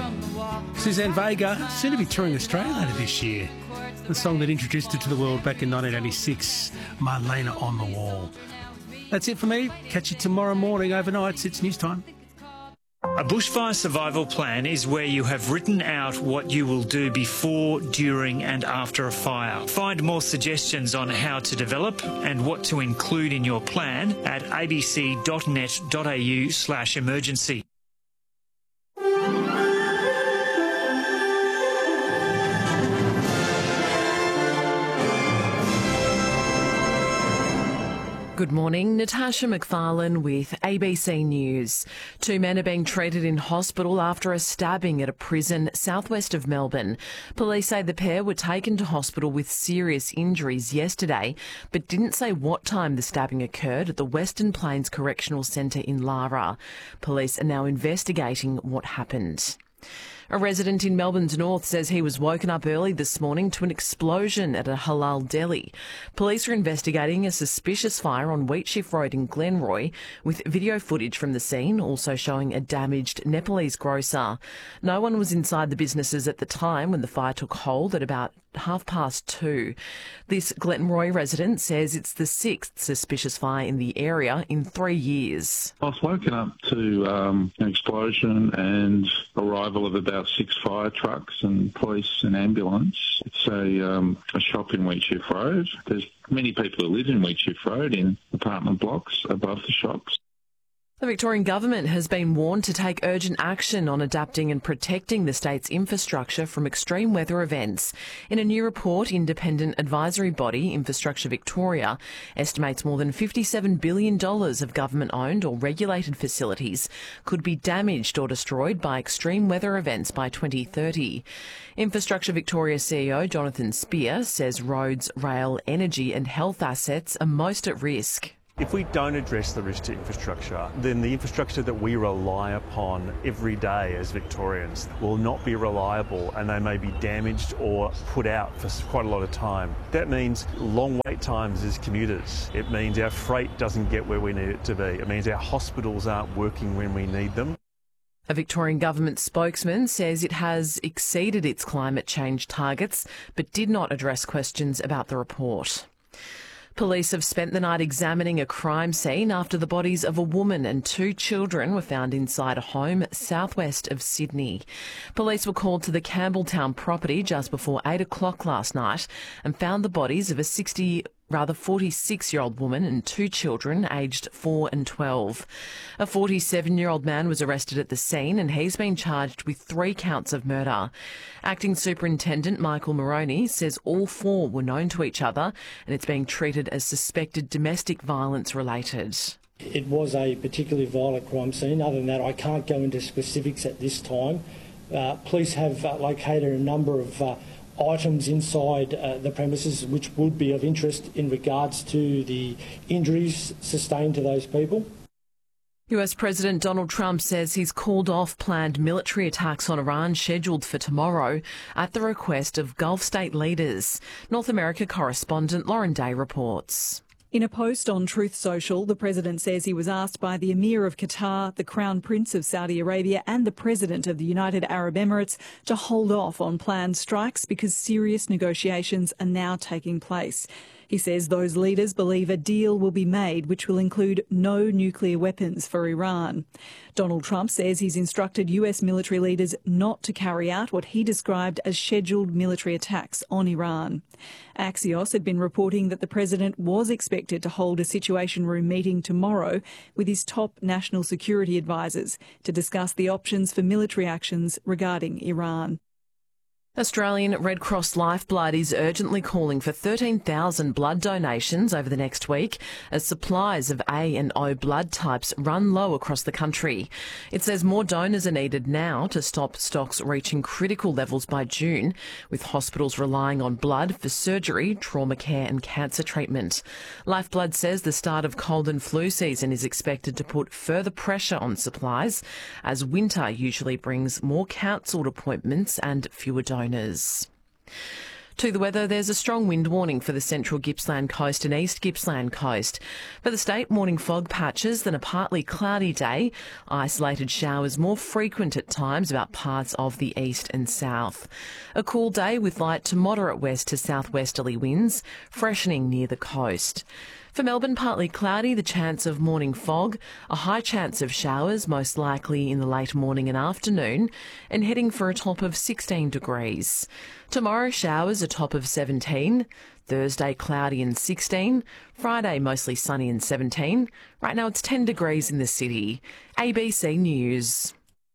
Suzanne Vega, soon to be touring Australia later this year. The song that introduced her to the world back in 1986, Marlena on the Wall. That's it for me. Catch you tomorrow morning overnight. It's news time. A bushfire survival plan is where you have written out what you will do before, during and after a fire. Find more suggestions on how to develop and what to include in your plan at abc.net.au/emergency. Good morning, Natasha McFarlane with ABC News. 2 men are being treated in hospital after a stabbing at a prison southwest of Melbourne. Police say the pair were taken to hospital with serious injuries yesterday, but didn't say what time the stabbing occurred at the Western Plains Correctional Centre in Lara. Police are now investigating what happened. A resident in Melbourne's north says he was woken up early this morning to an explosion at a halal deli. Police are investigating a suspicious fire on Wheatshift Road in Glenroy, with video footage from the scene also showing a damaged Nepalese grocer. No one was inside the businesses at the time when the fire took hold at about 2:30. This Glenroy resident says it's the 6th suspicious fire in the area in 3 years. I was woken up to an explosion and arrival of about 6 fire trucks and police and ambulance. It's a shop in Wheatshift Road. There's many people who live in Wheatshift Road in apartment blocks above the shops. The Victorian Government has been warned to take urgent action on adapting and protecting the state's infrastructure from extreme weather events. In a new report, independent advisory body Infrastructure Victoria estimates more than $57 billion of government-owned or regulated facilities could be damaged or destroyed by extreme weather events by 2030. Infrastructure Victoria CEO Jonathan Spear says roads, rail, energy and health assets are most at risk. If we don't address the risk to infrastructure, then the infrastructure that we rely upon every day as Victorians will not be reliable, and they may be damaged or put out for quite a lot of time. That means long wait times as commuters. It means our freight doesn't get where we need it to be. It means our hospitals aren't working when we need them. A Victorian Government spokesman says it has exceeded its climate change targets, but did not address questions about the report. Police have spent the night examining a crime scene after the bodies of a woman and 2 children were found inside a home southwest of Sydney. Police were called to the Campbelltown property just before 8 o'clock last night and found the bodies of a 46-year-old woman and 2 children aged 4 and 12. A 47-year-old man was arrested at the scene and he's been charged with 3 counts of murder. Acting Superintendent Michael Moroney says all 4 were known to each other and it's being treated as suspected domestic violence related. It was a particularly violent crime scene. Other than that, I can't go into specifics at this time. Police have located a number of items inside the premises which would be of interest in regards to the injuries sustained to those people. US President Donald Trump says he's called off planned military attacks on Iran scheduled for tomorrow at the request of Gulf state leaders. North America correspondent Lauren Day reports. In a post on Truth Social, the president says he was asked by the Emir of Qatar, the Crown Prince of Saudi Arabia and the President of the United Arab Emirates to hold off on planned strikes because serious negotiations are now taking place. He says those leaders believe a deal will be made which will include no nuclear weapons for Iran. Donald Trump says he's instructed US military leaders not to carry out what he described as scheduled military attacks on Iran. Axios had been reporting that the president was expected to hold a Situation Room meeting tomorrow with his top national security advisers to discuss the options for military actions regarding Iran. Australian Red Cross Lifeblood is urgently calling for 13,000 blood donations over the next week as supplies of A and O blood types run low across the country. It says more donors are needed now to stop stocks reaching critical levels by June, with hospitals relying on blood for surgery, trauma care and cancer treatment. Lifeblood says the start of cold and flu season is expected to put further pressure on supplies, as winter usually brings more cancelled appointments and fewer donors. To the weather, there's a strong wind warning for the central Gippsland coast and east Gippsland coast. For the state, morning fog patches, then a partly cloudy day. Isolated showers more frequent at times about parts of the east and south. A cool day with light to moderate west to southwesterly winds, freshening near the coast. For Melbourne, partly cloudy, the chance of morning fog, a high chance of showers, most likely in the late morning and afternoon, and heading for a top of 16 degrees. Tomorrow, showers, a top of 17. Thursday, cloudy and 16. Friday, mostly sunny and 17. Right now, it's 10 degrees in the city. ABC News.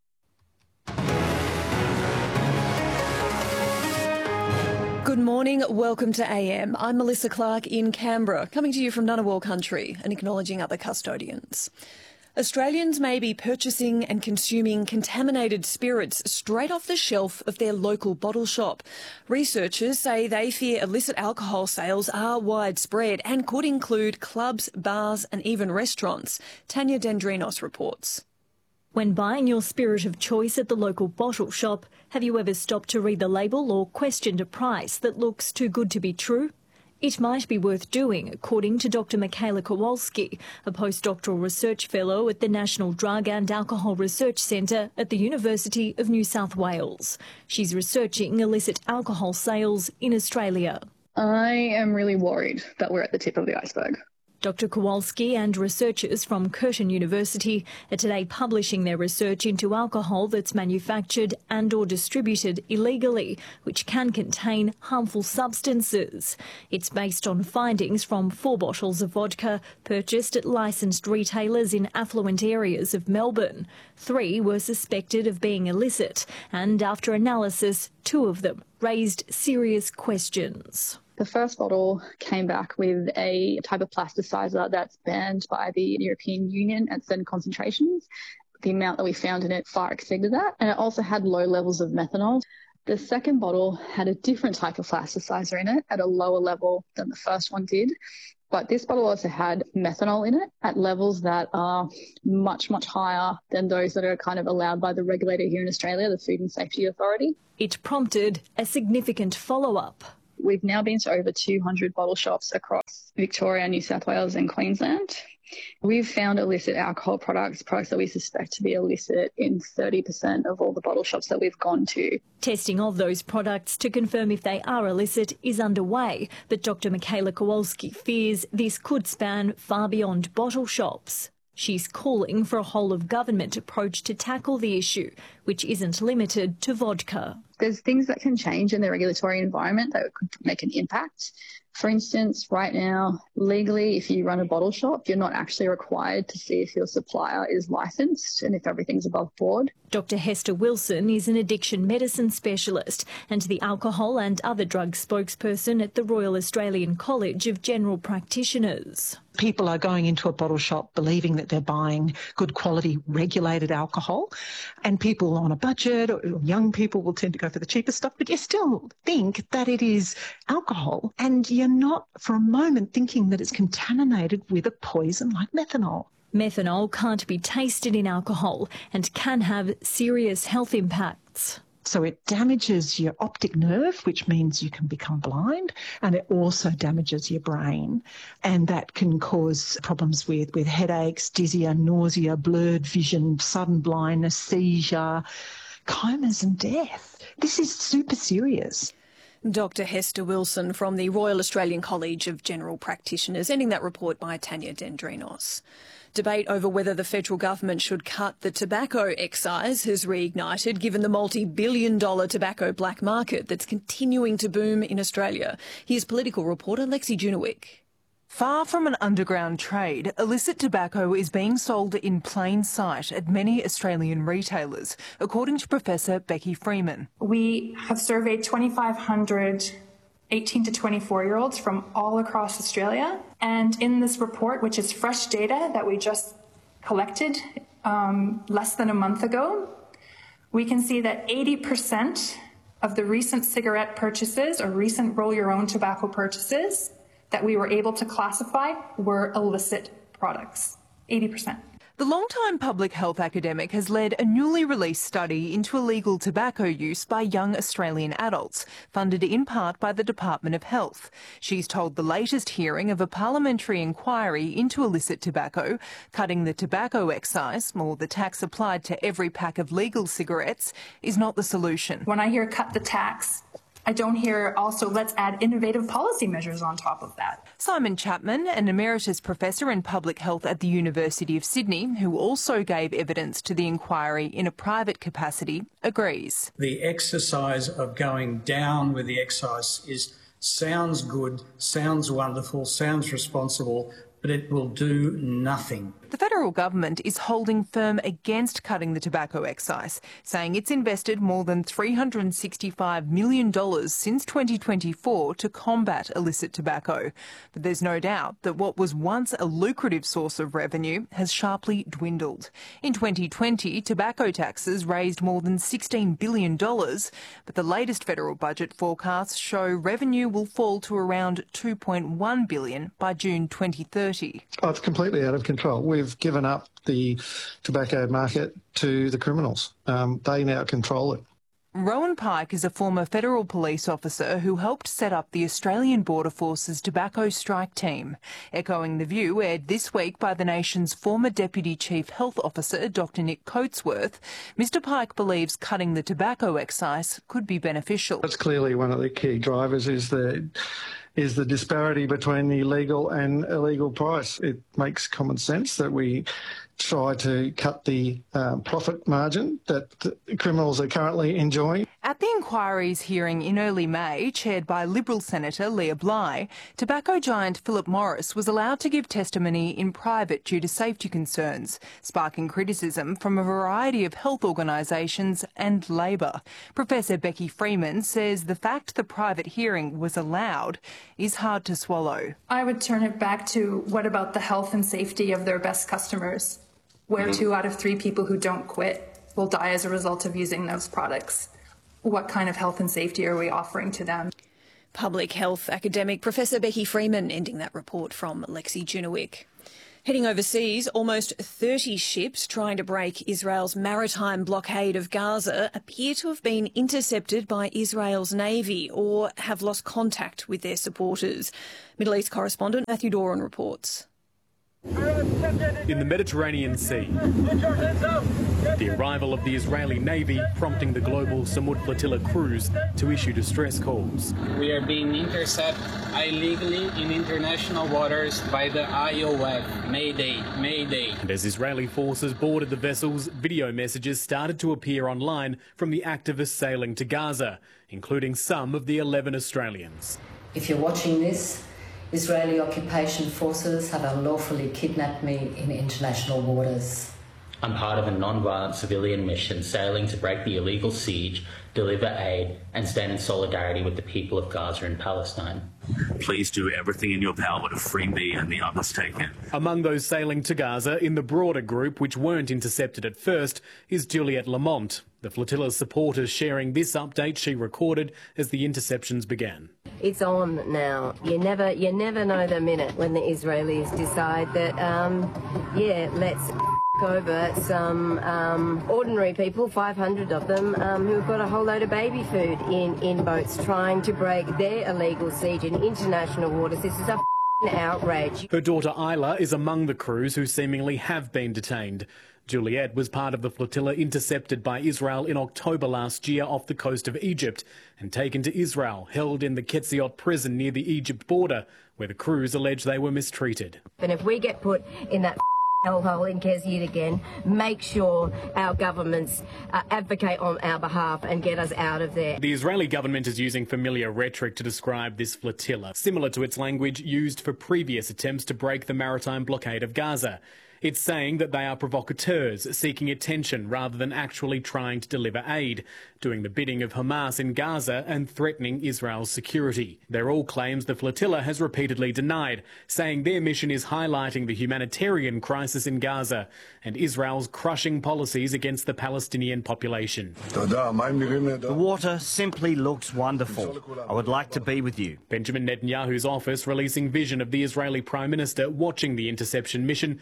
Good morning, welcome to AM. I'm Melissa Clark in Canberra, coming to you from Ngunnawal country and acknowledging other custodians. Australians may be purchasing and consuming contaminated spirits straight off the shelf of their local bottle shop. Researchers say they fear illicit alcohol sales are widespread and could include clubs, bars and even restaurants. Tanya Dendrinos reports. When buying your spirit of choice at the local bottle shop, have you ever stopped to read the label or questioned a price that looks too good to be true? It might be worth doing, according to Dr. Michaela Kowalski, a postdoctoral research fellow at the National Drug and Alcohol Research Centre at the University of New South Wales. She's researching illicit alcohol sales in Australia. I am really worried that we're at the tip of the iceberg. Dr. Kowalski and researchers from Curtin University are today publishing their research into alcohol that's manufactured and or distributed illegally, which can contain harmful substances. It's based on findings from 4 bottles of vodka purchased at licensed retailers in affluent areas of Melbourne. 3 were suspected of being illicit, and after analysis, 2 of them raised serious questions. The first bottle came back with a type of plasticizer that's banned by the European Union at certain concentrations. The amount that we found in it far exceeded that, and it also had low levels of methanol. The second bottle had a different type of plasticizer in it at a lower level than the first one did. But this bottle also had methanol in it at levels that are much, much higher than those that are kind of allowed by the regulator here in Australia, the Food and Safety Authority. It prompted a significant follow-up. We've now been to over 200 bottle shops across Victoria, New South Wales and Queensland. We've found illicit alcohol products that we suspect to be illicit in 30% of all the bottle shops that we've gone to. Testing of those products to confirm if they are illicit is underway, but Dr. Michaela Kowalski fears this could span far beyond bottle shops. She's calling for a whole-of-government approach to tackle the issue, which isn't limited to vodka. There's things that can change in the regulatory environment that could make an impact. For instance, right now, legally, if you run a bottle shop, you're not actually required to see if your supplier is licensed and if everything's above board. Dr. Hester Wilson is an addiction medicine specialist and the alcohol and other drug spokesperson at the Royal Australian College of General Practitioners. People are going into a bottle shop believing that they're buying good quality regulated alcohol, and people on a budget or young people will tend to go for the cheaper stuff, but you still think that it is alcohol and you're not for a moment thinking that it's contaminated with a poison like methanol. Methanol can't be tasted in alcohol and can have serious health impacts. So it damages your optic nerve, which means you can become blind, and it also damages your brain. And that can cause problems with headaches, dizziness, nausea, blurred vision, sudden blindness, seizure, comas and death. This is super serious. Dr. Hester Wilson from the Royal Australian College of General Practitioners, ending that report by Tanya Dendrinos. Debate over whether the federal government should cut the tobacco excise has reignited given the multi-billion-dollar tobacco black market that's continuing to boom in Australia. Here's political reporter Lexi Junowick. Far from an underground trade, illicit tobacco is being sold in plain sight at many Australian retailers, according to Professor Becky Freeman. We have surveyed 2,500 18 to 24-year-olds from all across Australia. And in this report, which is fresh data that we just collected less than a month ago, we can see that 80% of the recent cigarette purchases or recent roll-your-own tobacco purchases that we were able to classify were illicit products. 80%. The long-time public health academic has led a newly released study into illegal tobacco use by young Australian adults, funded in part by the Department of Health. She's told the latest hearing of a parliamentary inquiry into illicit tobacco, cutting the tobacco excise, or the tax applied to every pack of legal cigarettes, is not the solution. When I hear cut the tax, I don't hear also let's add innovative policy measures on top of that. Simon Chapman, an emeritus professor in public health at the University of Sydney, who also gave evidence to the inquiry in a private capacity, agrees. The exercise of going down with the excise sounds good, sounds wonderful, sounds responsible, but it will do nothing. The federal government is holding firm against cutting the tobacco excise, saying it's invested more than $365 million since 2024 to combat illicit tobacco. But there's no doubt that what was once a lucrative source of revenue has sharply dwindled. In 2020, tobacco taxes raised more than $16 billion, but the latest federal budget forecasts show revenue will fall to around $2.1 billion by June 2030. Oh, it's completely out of control. We've given up the tobacco market to the criminals. They now control it. Rowan Pike is a former federal police officer who helped set up the Australian Border Force's tobacco strike team. Echoing the view aired this week by the nation's former Deputy Chief Health Officer, Dr Nick Coatsworth, Mr Pike believes cutting the tobacco excise could be beneficial. That's clearly one of the key drivers is the disparity between the legal and illegal price. It makes common sense that we try to cut the profit margin that the criminals are currently enjoying. At the inquiry's hearing in early May, chaired by Liberal Senator Leah Bly, tobacco giant Philip Morris was allowed to give testimony in private due to safety concerns, sparking criticism from a variety of health organisations and Labor. Professor Becky Freeman says the fact the private hearing was allowed is hard to swallow. I would turn it back to what about the health and safety of their best customers, where 2 out of 3 people who don't quit will die as a result of using those products. What kind of health and safety are we offering to them? Public health academic Professor Becky Freeman ending that report from Lexi Junowick. Heading overseas, almost 30 ships trying to break Israel's maritime blockade of Gaza appear to have been intercepted by Israel's Navy or have lost contact with their supporters. Middle East correspondent Matthew Doran reports. In the Mediterranean Sea, the arrival of the Israeli Navy prompting the global Samud Flotilla crews to issue distress calls. We are being intercepted illegally in international waters by the IOF. Mayday, Mayday. And as Israeli forces boarded the vessels, video messages started to appear online from the activists sailing to Gaza, including some of the 11 Australians. If you're watching this, Israeli occupation forces have unlawfully kidnapped me in international waters. I'm part of a non-violent civilian mission sailing to break the illegal siege, deliver aid and stand in solidarity with the people of Gaza and Palestine. Please do everything in your power to free me and the others taken. Among those sailing to Gaza in the broader group, which weren't intercepted at first, is Juliette Lamont, the flotilla's supporters sharing this update she recorded as the interceptions began. It's on now. You never know the minute when the Israelis decide that, let's over some ordinary people, 500 of them, who've got a whole load of baby food in boats trying to break their illegal siege in international waters. This is a outrage. Her daughter Isla is among the crews who seemingly have been detained. Juliette was part of the flotilla intercepted by Israel in October last year off the coast of Egypt and taken to Israel, held in the Ketziot prison near the Egypt border, where the crews allege they were mistreated. And if we get put in that hellhole in Ketziot again, make sure our governments advocate on our behalf and get us out of there. The Israeli government is using familiar rhetoric to describe this flotilla, similar to its language used for previous attempts to break the maritime blockade of Gaza. It's saying that they are provocateurs seeking attention rather than actually trying to deliver aid, doing the bidding of Hamas in Gaza and threatening Israel's security. They're all claims the flotilla has repeatedly denied, saying their mission is highlighting the humanitarian crisis in Gaza and Israel's crushing policies against the Palestinian population. The water simply looks wonderful. I would like to be with you. Benjamin Netanyahu's office releasing vision of the Israeli Prime Minister watching the interception mission from the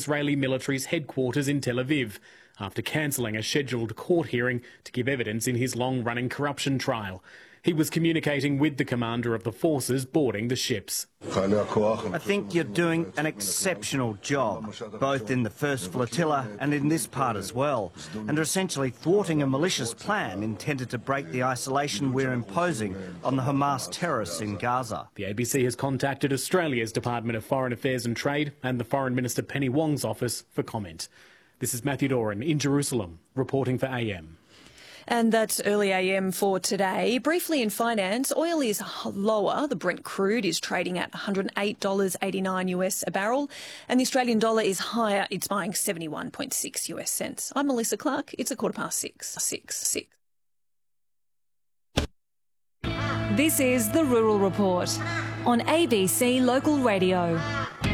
Israeli military's headquarters in Tel Aviv after cancelling a scheduled court hearing to give evidence in his long-running corruption trial. He was communicating with the commander of the forces boarding the ships. I think you're doing an exceptional job, both in the first flotilla and in this part as well, and are essentially thwarting a malicious plan intended to break the isolation we're imposing on the Hamas terrorists in Gaza. The ABC has contacted Australia's Department of Foreign Affairs and Trade and the Foreign Minister Penny Wong's office for comment. This is Matthew Doran in Jerusalem, reporting for AM. And that's early AM for today. Briefly in finance, oil is lower. The Brent crude is trading at $108.89 US a barrel, and the Australian dollar is higher. It's buying 71.6 US cents. I'm Melissa Clark. It's 6:15. This is the Rural Report on ABC Local Radio.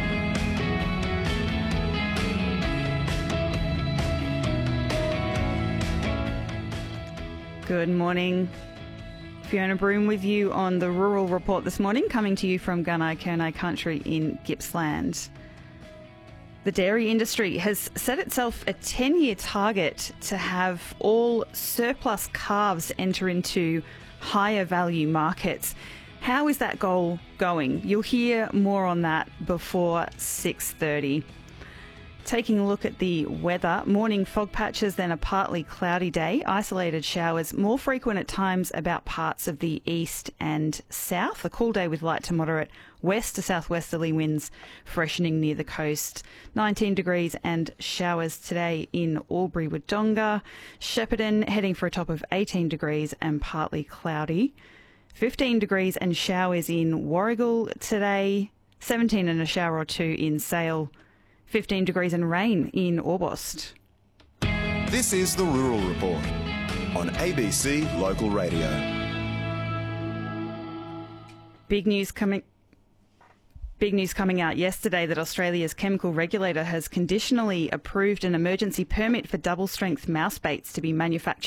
Good morning. Fiona Broom with you on the Rural Report this morning, coming to you from Gunai-Kurnai country in Gippsland. The dairy industry has set itself a 10-year target to have all surplus calves enter into higher value markets. How is that goal going? You'll hear more on that before 6:30. Taking a look at the weather, morning fog patches, then a partly cloudy day, isolated showers, more frequent at times about parts of the east and south. A cool day with light to moderate west to southwesterly winds freshening near the coast. 19 degrees and showers today in Albury-Wodonga. Shepparton heading for a top of 18 degrees and partly cloudy. 15 degrees and showers in Warragul today. 17 and a shower or two in Sale. 15 degrees and rain in Orbost. This is the Rural Report on ABC Local Radio. Big news coming out yesterday that Australia's chemical regulator has conditionally approved an emergency permit for double-strength mouse baits to be manufactured